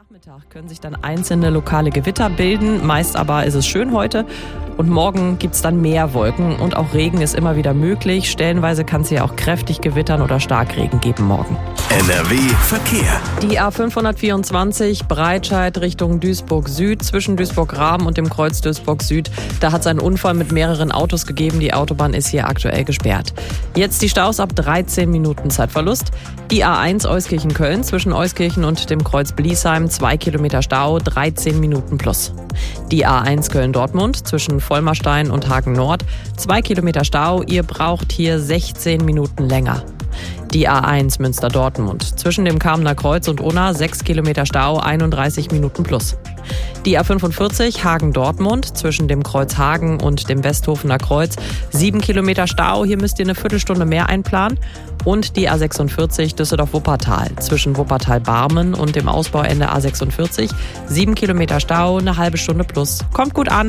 Nachmittag können sich dann einzelne lokale Gewitter bilden, meist aber ist es schön heute und morgen gibt es dann mehr Wolken und auch Regen ist immer wieder möglich. Stellenweise kann es ja auch kräftig gewittern oder Starkregen geben morgen. NRW Verkehr. Die A524 Breitscheid Richtung Duisburg Süd, zwischen Duisburg-Rahm und dem Kreuz Duisburg Süd. Da hat es einen Unfall mit mehreren Autos gegeben. Die Autobahn ist hier aktuell gesperrt. Jetzt die Staus ab 13 Minuten Zeitverlust. Die A1 Euskirchen-Köln zwischen Euskirchen und dem Kreuz Bliesheim 2 Kilometer Stau, 13 Minuten plus. Die A1 Köln-Dortmund zwischen Vollmerstein und Hagen Nord 2 Kilometer Stau. Ihr braucht hier 16 Minuten länger. Die A1 Münster-Dortmund zwischen dem Kamener Kreuz und Unna 6 Kilometer Stau, 31 Minuten plus. Die A45 Hagen-Dortmund zwischen dem Kreuz Hagen und dem Westhofener Kreuz 7 Kilometer Stau, hier müsst ihr eine Viertelstunde mehr einplanen. Und die A46 Düsseldorf-Wuppertal zwischen Wuppertal-Barmen und dem Ausbauende A46 7 Kilometer Stau, eine halbe Stunde plus. Kommt gut an.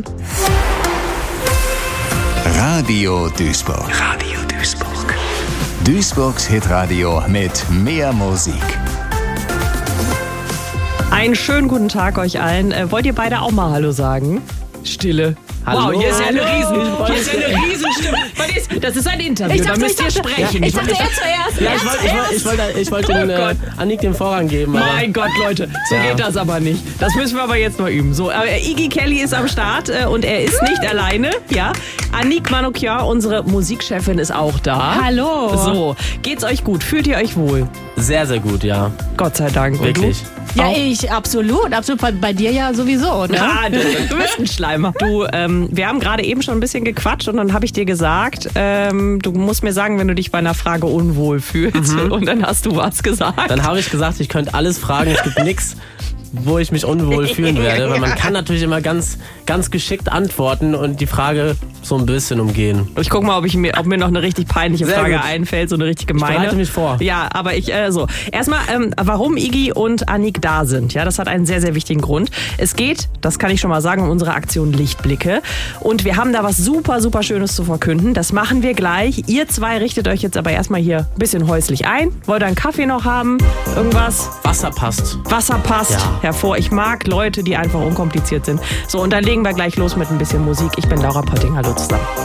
Radio Duisburg. Radio Duisburg. Duisburgs Hitradio mit mehr Musik. Einen schönen guten Tag euch allen. Wollt ihr beide auch mal Hallo sagen? Stille. Hallo. Wow, hier ist ja eine Riesenstimme. Das ist ein Interview, da müsst ihr sprechen. Ich wollte Annik den Vorrang geben. Mein Gott, Leute, so geht das aber nicht. Das müssen wir aber jetzt mal üben. So, Iggy Kelly ist am Start und er ist nicht alleine. Ja, Annick Manoukian, unsere Musikchefin, ist auch da. Hallo. So, geht's euch gut? Fühlt ihr euch wohl? Sehr, sehr gut, ja. Gott sei Dank. Wirklich. Ja, ich, absolut. Bei dir ja sowieso, ne? Ah, du bist ein Schleimer. Du, wir haben gerade eben schon ein bisschen gequatscht und dann habe ich dir gesagt, du musst mir sagen, wenn du dich bei einer Frage unwohl fühlst. Und dann hast du was gesagt. Dann habe ich gesagt, ich könnte alles fragen, es gibt nichts, wo ich mich unwohl fühlen werde. Weil man kann natürlich immer ganz, ganz geschickt antworten und die Frage so ein bisschen umgehen. Ich guck mal, ob mir noch eine richtig peinliche Sehr Frage gut. einfällt, so eine richtig gemeine. Ich bereite mich vor. Ja, aber erstmal, warum Iggy und Annick da sind. Ja, das hat einen sehr, sehr wichtigen Grund. Es geht, das kann ich schon mal sagen, um unsere Aktion Lichtblicke. Und wir haben da was super, super Schönes zu verkünden. Das machen wir gleich. Ihr zwei richtet euch jetzt aber erstmal hier ein bisschen häuslich ein. Wollt ihr einen Kaffee noch haben? Irgendwas? Wasser passt. Wasser passt Ja. hervor. Ich mag Leute, die einfach unkompliziert sind. So, und dann legen wir gleich los mit ein bisschen Musik. Ich bin Laura Pötting. Hallo zusammen.